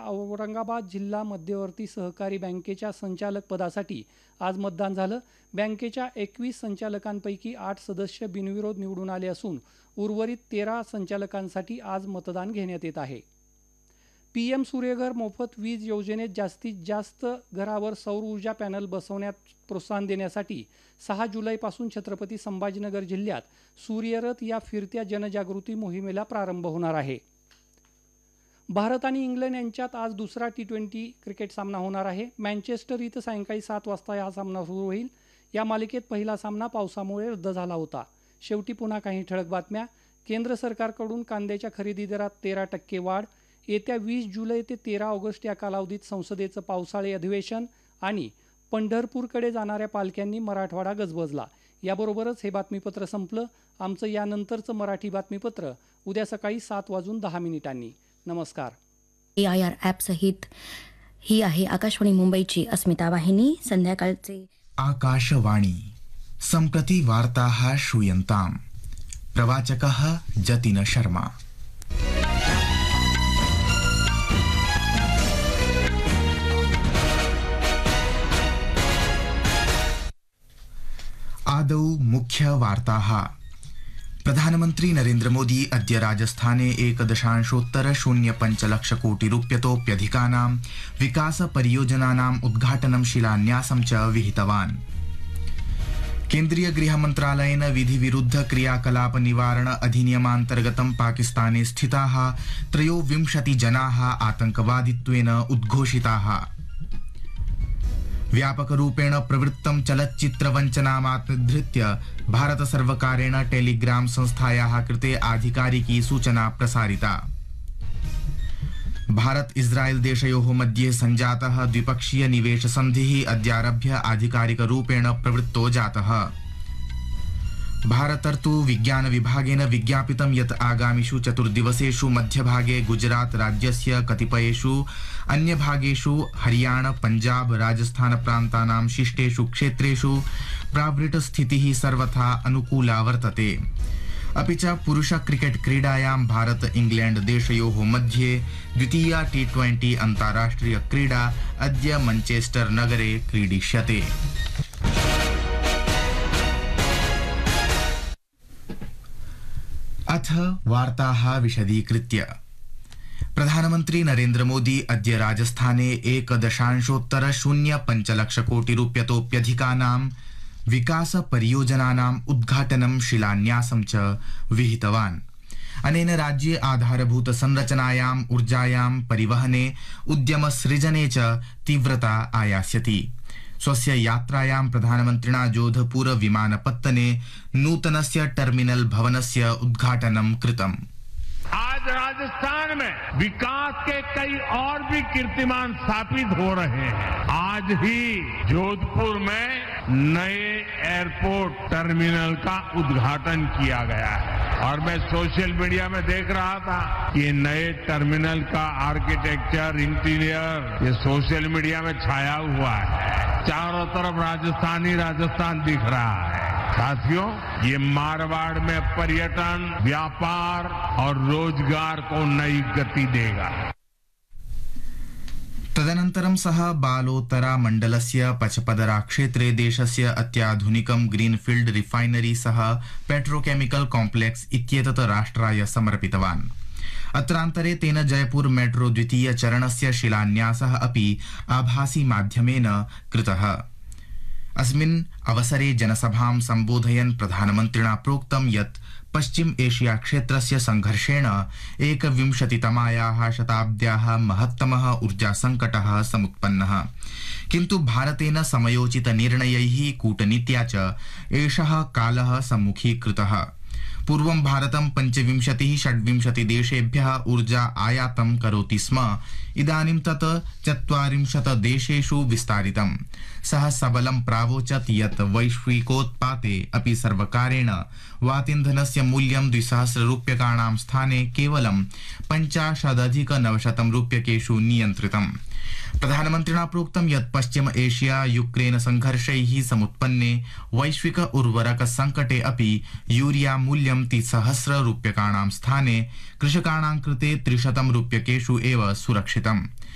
औरंगाबाद जिल्हा मध्यवर्ती सहकारी बँकेच्या संचालक पदासाठी आज मतदान झालं. बँकेच्या 21 संचालकांपैकी 8 सदस्य बिनविरोध निवडून आले असून उर्वरित 13 संचालकांसाठी आज मतदान घेण्यात येत आहे. PM सूर्यघर मोफत वीज योजनेत जास्तीत जास्त घरावर सौर ऊर्जा पॅनल बसवण्यात प्रोत्साहन देण्यासाठी 6 जुलैपासून छत्रपती संभाजीनगर जिल्ह्यात सूर्यरथ या फिरत्या जनजागृती मोहिमेला प्रारंभ होणार आहे. भारत आणि इंग्लंड यांच्यात आज दुसरा T20 क्रिकेट सामना होणार आहे. मँचेस्टर इथं सायंकाळी 7 वाजता हा सामना सुरू होईल. या मालिकेत पहिला सामना पावसामुळे रद्द झाला होता. शेवटी पुन्हा काही ठळक बातम्या. केंद्र सरकारकडून कांद्याच्या खरेदी दरात 13% वाढ. येत्या 20 जुलै ते 13 ऑगस्ट या कालावधीत संसदेचं पावसाळी अधिवेशन आणि पंढरपूरकडे जाणाऱ्या पालख्यांनी मराठवाडा गजबजला. याबरोबरच हे बातमीपत्र संपलं. आमचं यानंतरचं मराठी बातमीपत्र उद्या सकाळी 7:10 नमस्कार. AIR ॲप सहित ही आहे आकाशवाणी मुंबईची अस्मिता वाहिनी. संध्याकाळचे आकाशवाणी सम्प्रति वार्ताः श्रूयन्ताम्. प्रवाचकः जतिन शर्मा. आदौ मुख्य वार्ताः. प्रधानमन्त्री नरेन्द्र मोदी अद्य राजस्थाने 1.05 लक्षकोटिरूप्यतोप्यधिकानां विकास परियोजनानाम् उद्घाटनं शिलान्यासं च विहितवान्. केन्द्रीय गृहमन्त्रालयेन विधिविरुद्ध क्रियाकलाप निवारण अधिनियमान्तर्गतं पाकिस्ताने स्थिताः 23 जनाः आतंकवादित्वेन उद्घोषिताः. व्यापकरूपेण प्रवृत्तं चलच्चित्रवञ्चनामाधृत्य भारतसर्वकारेण टेलीग्राम संस्थायाः कृते आधिकारिकी सूचना प्रसारिता. भारत इस्राएल देशयोः मध्ये सञ्जातः द्विपक्षीय निवेश सन्धिः अद्यारभ्य आधिकारिकरूपेण प्रवृत्तो जातः. भारतर्तु विज्ञान विभागेन विज्ञापितं यत् आगामिषु 4 दिवसेषु मध्यभागे गुजरात राज्यस्य कतिपयेषु अन्यभागेषु हरियाणा पंजाब राजस्थान प्रान्तानां शिष्टेषु क्षेत्रेषु प्रावृट् स्थितिः सर्वथा अनुकूला वर्तते. अपि च पुरुष क्रिकेट क्रीडायां भारत इंग्लैंड देशयोः मध्ये द्वितीया T20 अन्ताराष्ट्रिय क्रीडा अद्य मैनचेस्टर नगरे क्रीडिष्यते. अथ वार्ताः विशदीकृत्य. प्रधानमन्त्री नरेन्द्र मोदी अद्य राजस्थाने 1.05 लक्षकोटिरूप्यतोप्यधिकानां विकास परियोजनानाम् उद्घाटनं शिलान्यासं च विहितवान्. अनेन राज्ये आधारभूत संरचनायाम् ऊर्जायां परिवहने उद्यमसृजने च तीव्रता आयास्यति. स्वस्य यात्रायां प्रधानमन्त्रिणा जोधपुर विमानपत्तने नूतनस्य टर्मिनल भवनस्य उद्घाटनं कृतम्. आज राजस्थान में विकास के कई और भी कीर्तिमान स्थापित हो रहे हैं. आज ही जोधपुर में नए एयरपोर्ट टर्मिनल का उद्घाटन किया गया है और मैं सोशल मीडिया में देख रहा था कि नए टर्मिनल का आर्किटेक्चर इंटीरियर ये सोशल मीडिया में छाया हुआ है. चारों तरफ राजस्थान दिख रहा है. साथियों, ये मारवाड़ में पर्यटन, व्यापार और रोजगार को नई गति देगा. तदनन्तरं सः बालोतरा मण्डलस्य पचपदरा क्षेत्रे देशस्य अत्याधुनिकं ग्रीनफील्ड रिफाइनरी सह पेट्रोकेमिकल कॉम्प्लेक्स इत्येतत् राष्ट्राय समर्पितवान्. अत्रान्तरे तेन जयपुर मेट्रो द्वितीय चरणस्य शिलान्यासः अपि आभासी माध्यमेन कृतः. अस्मिन् अवसरे जनसभां सम्बोधयन् प्रधानमन्त्रिणा प्रोक्तं यत् पश्चिम एशिया क्षेत्रस्य संघर्षेण 21तमायाः शताब्द्याः महत्तमः ऊर्जा संकटः समुत्पन्नः. किन्तु भारतेन समयोचित निर्णयैः कूटनीत्या च एषः कालः सम्मुखीकृतः. पूर्वं भारतं 25-26 देशेभ्यः ऊर्जा आयातं करोति स्म. इदानीं तत् 40 देशेषु विस्तारितम्. सः सबलं प्रावोचत् यत् वैश्विकोत्पाते अपि सर्वकारेण वातीन्धनस्य मूल्यं 2,000 रूप्यकाणां स्थाने केवलं 50,900 रूप्यकेषु नियन्त्रितम्. प्रधानमन्त्रिणा प्रोक्तं यत् पश्चिम एशिया यूक्रेन संघर्षैः समुत्पन्ने वैश्विक उर्वरक संकटे अपि यूरिया मूल्यं 3,000 रूप्यकाणां स्थाने कृषकाणां कृते 300 रूप्यकेषु एव सुरक्षितम्.